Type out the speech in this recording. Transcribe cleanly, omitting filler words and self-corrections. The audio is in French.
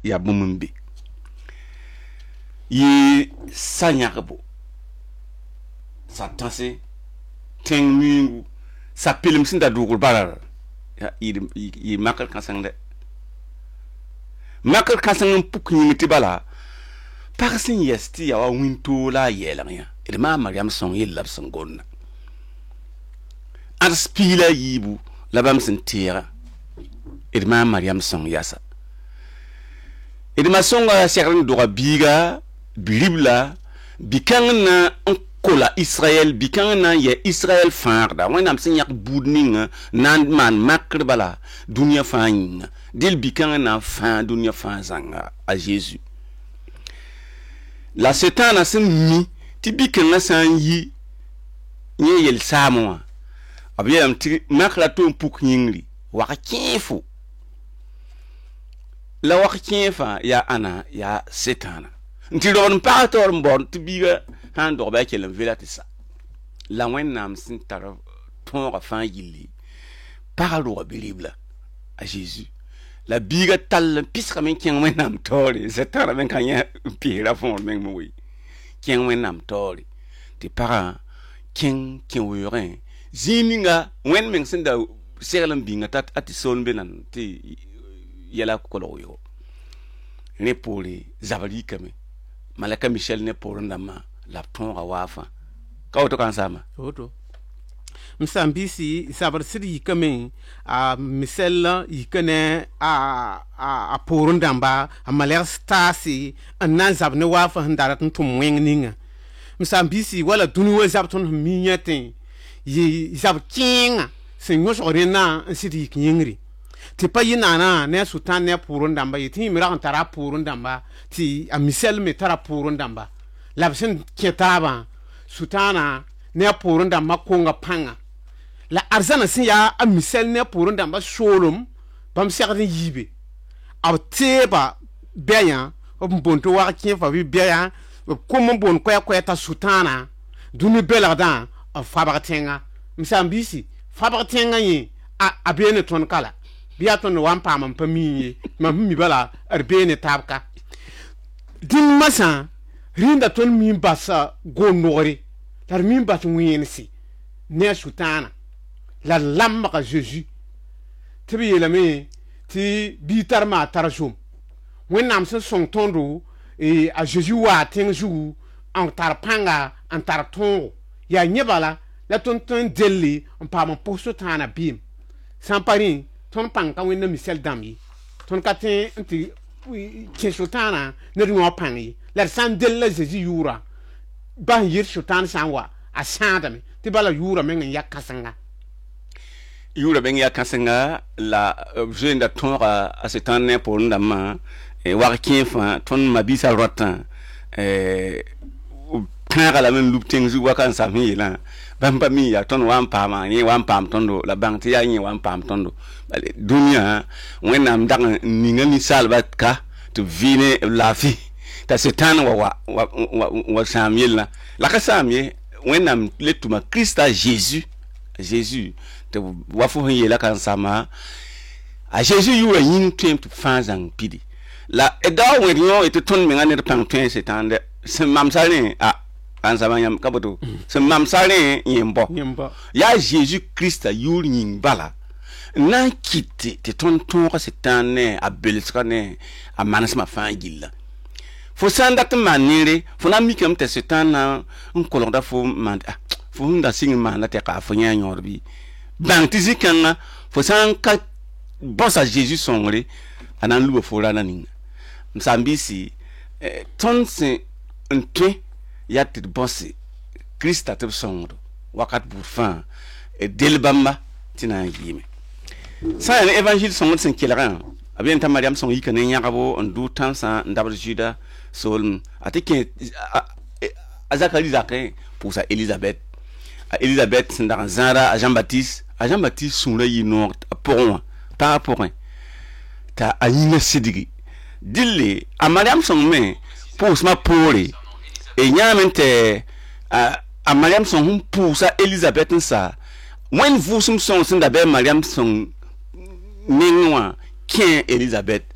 ya bumumbe yi sanyarbo sa tanse teng mingu sa pilim sinda dugul barar ya yi makal kasang de makal kasang puk nyimiti bala parsin yesti ya wa winto la yelang ya ilma Mariam son yelab sangonna arspila yibu labam sin tira ilma Mariam son yasa ilma songa sekran doga biga bilibla bikangna kola Israël bikangna ya Israël farda wanam sin yak budninga nan man makr bala dunya fayin dil bikangna fa dunya fa zanga a Jésus la setana sin mi ti bikangna san yi nye yel samwa abiyam ti makra to puk yingri wa kifu la wa kifa ya ana ya setana nti don pator mbon ti biga han do ba kelem velatisa la wennam sin tara ton fa yili parlo bilibla a Jésus la biga tal piska men ken wennam tori setana men kan ya pira fon men moui ken wennam tori ti para ken wuren zininga wen men sin da selam binga tat ati son benan ti yala kolo yo ne poli zabali kame malaka Michel ne pour ndama la ton wafa ka to kan sama oto msambisi sabar sidi kame a Michel yikane a pour ndamba a maler stasi anan zabne wafa ndarat tum wengninga msambisi wala dunu wa zabton minyate yi zab kinga senyo sorena sidi kingri ti pa yinana ne sultan ne pour ndamba yiti mira tara pour ndamba ti a Michel me tara pour ndamba labsin ketaba sultana ne pour ndamba konga panga la arzana sin ya a Michel ne pour ndamba solom bam sekati yibe ab teba beya bonto wa kin fa bi beya ko bon ko ta sultana duni belarda a fabartenga msambisi fabartenga yi a bene ton kala biaton wan pa man pa mi bala arbene tabka din masa rinda ton mi basa gonori tar mi bat winsi ne sultana la lamma ka Jésus tibi la me ti bitar ma tarasum wennam se son tondo e a Jésus wa tenju en tarpanga en tarton ya nyebala la ton deli on pa mon posto tana bim sans parin ton panka wenna Michel dami ton katin nti ke sultana ne ringo pangi la san della Jésus yura ban yir sultan sanwa a sandame ti bala yura men yakasanga yura ben yakasanga la jeune da ton a setane pour ndama e war kinfa ton mabisa rotan kara la men lupting zu wakan sami la bamba mi ya ton wan pama ni wan pam tondo la bank ya ni wan pam tondo dunia wenam dang ninga ni salbat ka to vine la fi ta setan wa samil la ka sami wenam letuma Christa Jésus te wafu ye la kan sama a Jésus yu yin tem to fanzang pidi la eda wenyo et ton me ngane pang ten setan de se mamsane a ansama yam kaboto se mamsane yembo ya Jésus Christ yul yin bala na kiti te ton setane a belskane a manasma fangilla fo sanda te manire fo na mikem te setana un kolonda fo manda fo hunda sing mana te ka fo nya nyorbi bang tizikanga fo sanka bossa Jésus songre anan lubo fo rana ninga msambisi ton se ntwe ya te bossi Christa te songro wakat burfan e delbamba tina yime sa un évangile son sen kilaran abien ta Mariam son yikane nyakabo on du temps sa ndabre juda sol atike a Zacharie zakay pour sa Elisabeth dans Zara à Jean-Baptiste son là yi nord pour moi par rapport ta ayina sidigi dille a Mariam son mais pour ma pole et nyamente a Mariam son pour sa Elisabeth ça when vous son sin da be Mariam son ningwa kien Elisabeth